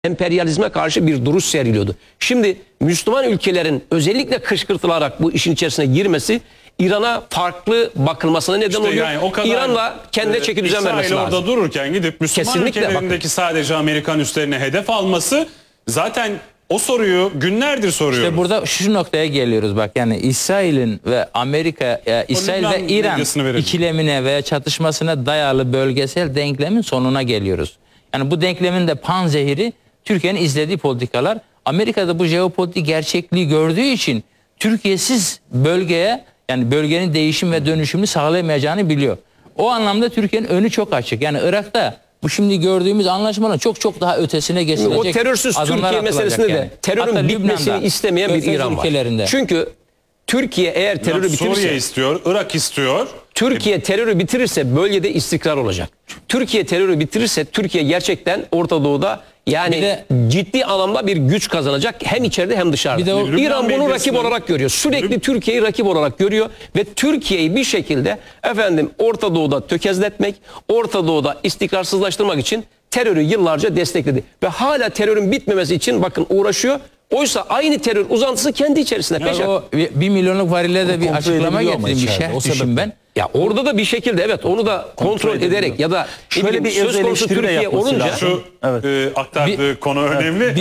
emperyalizme karşı bir duruş sergiliyordu. Şimdi Müslüman ülkelerin özellikle kışkırtılarak bu işin içerisine girmesi İran'a farklı bakılmasına neden oluyor. Yani İran'la kendine çeki düzen vermesi lazım. orada dururken gidip Müslüman Kesinlikle, ülkelerindeki sadece Amerikan üslerine hedef alması, zaten o soruyu günlerdir soruyoruz. İşte burada şu noktaya geliyoruz bak, yani İsrail'in ve Amerika, İsrail ve İran ikilemine veya çatışmasına dayalı bölgesel denklemin sonuna geliyoruz. Yani bu denklemin de panzehiri Türkiye'nin izlediği politikalar. Amerika'da bu jeopolitik gerçekliği gördüğü için Türkiye'siz bölgeye, yani bölgenin değişim ve dönüşümünü sağlayamayacağını biliyor. O anlamda Türkiye'nin önü çok açık. Yani Irak'ta bu şimdi gördüğümüz anlaşmanın çok daha ötesine geçilecek. O terörsüz Türkiye meselesinde de terörün bitmesini istemeyen bir İran var. Çünkü Türkiye eğer terörü bitirirse, Suriye istiyor, Irak istiyor. Türkiye terörü bitirirse bölgede istikrar olacak. Türkiye terörü bitirirse Türkiye gerçekten Orta Doğu'da yani ciddi anlamda bir güç kazanacak, hem içeride hem dışarıda. İran bunu rakip olarak görüyor. Sürekli Türkiye'yi rakip olarak görüyor ve Türkiye'yi bir şekilde Orta Doğu'da tökezletmek, Orta Doğu'da istikrarsızlaştırmak için terörü yıllarca destekledi ve hala terörün bitmemesi için bakın uğraşıyor. Oysa aynı terör uzantısı kendi içerisinde. Yani o 1 milyonluk varile de bir açıklama getireyim, bir şerh düşün ben. Ya orada da bir şekilde evet onu da kontrol ederek ya da şöyle bir söz konusu Türkiye olunca şu aktardığı konu önemli.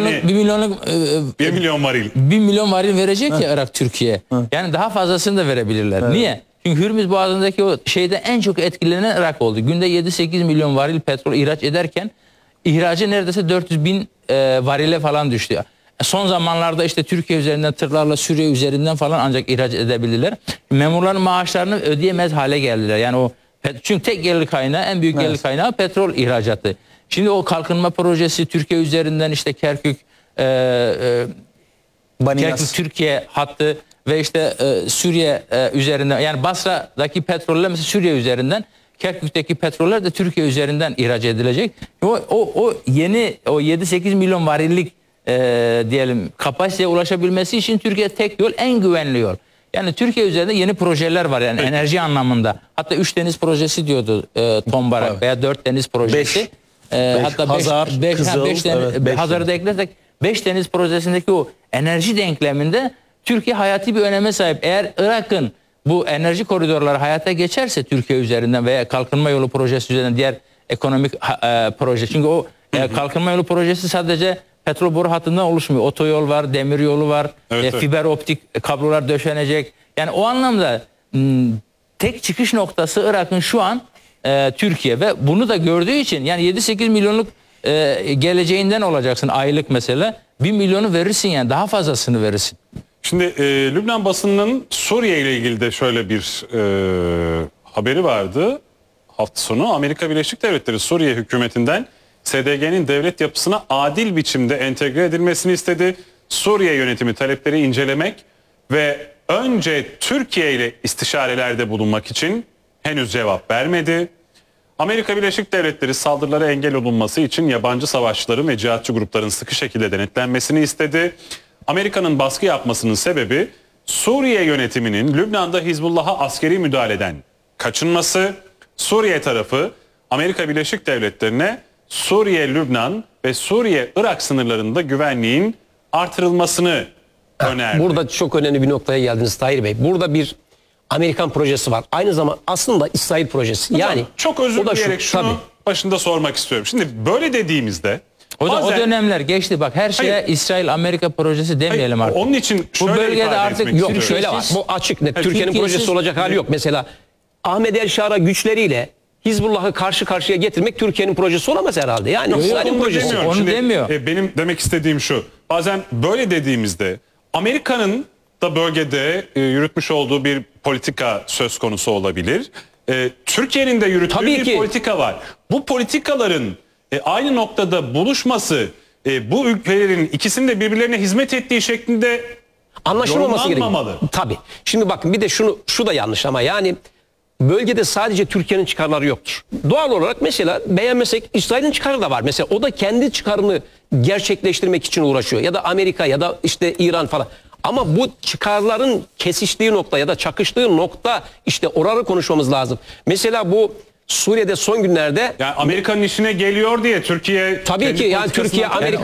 1 milyon varil. 1 milyon varil verecek ya Irak Türkiye. Yani daha fazlasını da verebilirler. Niye? Çünkü Hürmüz Boğazı'ndaki o şeyde en çok etkilenen Irak oldu. Günde 7-8 milyon varil petrol ihraç ederken ihracı neredeyse 400 bin varile falan düştü. Son zamanlarda işte Türkiye üzerinden tırlarla Suriye üzerinden falan ancak ihraç edebilirler. Memurların maaşlarını ödeyemez hale geldiler. Yani o çünkü tek gelir kaynağı, en büyük gelir kaynağı petrol ihracatı. Şimdi o kalkınma projesi Türkiye üzerinden işte Kerkük Türkiye hattı ve işte Suriye üzerinden, yani Basra'daki petroller mesela Suriye üzerinden, Kerkük'teki petroller de Türkiye üzerinden ihraç edilecek. O yeni 7-8 milyon varillik diyelim kapasiteye ulaşabilmesi için Türkiye tek yol, en güvenli yol. Yani Türkiye üzerinde yeni projeler var yani enerji anlamında. Hatta 3 deniz projesi diyordu Tombarak veya 4 deniz projesi. Hatta Hazar'ı da eklersek 5 deniz projesindeki o enerji denkleminde Türkiye hayati bir öneme sahip. Eğer Irak'ın bu enerji koridorları hayata geçerse Türkiye üzerinden veya kalkınma yolu projesi üzerinden diğer ekonomik proje. Çünkü o kalkınma yolu projesi sadece petrol boru hattından oluşmuyor. Otoyol var, demir yolu var, fiber optik kablolar döşenecek. Yani o anlamda tek çıkış noktası Irak'ın şu an Türkiye ve bunu da gördüğü için yani 7-8 milyonluk geleceğinden olacaksın aylık mesela. 1 milyonu verirsin, yani daha fazlasını verirsin. Şimdi Lübnan basınının Suriye ile ilgili de şöyle bir haberi vardı hafta sonu. Amerika Birleşik Devletleri Suriye hükümetinden SDG'nin devlet yapısına adil biçimde entegre edilmesini istedi. Suriye yönetimi talepleri incelemek ve önce Türkiye ile istişarelerde bulunmak için henüz cevap vermedi. Amerika Birleşik Devletleri saldırılara engel olunması için yabancı savaşçıların ve cihatçı grupların sıkı şekilde denetlenmesini istedi. Amerika'nın baskı yapmasının sebebi Suriye yönetiminin Lübnan'da Hizbullah'a askeri müdahaleden kaçınması. Suriye tarafı Amerika Birleşik Devletleri'ne Suriye, Lübnan ve Suriye-Irak sınırlarında güvenliğin artırılmasını önerdi. Burada çok önemli bir noktaya geldiniz Tahir Bey. Burada bir Amerikan projesi var. Aynı zamanda aslında İsrail projesi. Hocam, yani çok özür dileyerek şunu başında sormak istiyorum. Şimdi böyle dediğimizde o dönemler geçti, bak her şeye İsrail-Amerika projesi demeyelim artık. Onun için bu bölgede artık yok şöyle var. Bu açık net. Türkiye'nin projesi olacak hali yok. Mesela Ahmet El-Şara güçleriyle Hizbullah'ı karşı karşıya getirmek Türkiye'nin projesi olamaz herhalde. Yani İsrail'in projesi. Onu demiyor. Benim demek istediğim şu. Bazen böyle dediğimizde Amerika'nın da bölgede yürütmüş olduğu bir politika söz konusu olabilir. Türkiye'nin de yürüttüğü bir politika var. Bu politikaların aynı noktada buluşması bu ülkelerin ikisinin de birbirlerine hizmet ettiği şeklinde anlaşılmaması gerekiyor. Tabii. Şimdi bakın bir de şu da yanlış ama yani bölgede sadece Türkiye'nin çıkarları yoktur. Doğal olarak mesela beğenmesek İsrail'in çıkarı da var. Mesela o da kendi çıkarını gerçekleştirmek için uğraşıyor. Ya da Amerika ya da işte İran falan. Ama bu çıkarların kesiştiği nokta ya da çakıştığı nokta işte oraları konuşmamız lazım. Mesela bu Suriye'de son günlerde Yani Amerika'nın işine geliyor diye Türkiye tabii kendi ki yani politikasından- Türkiye Amerika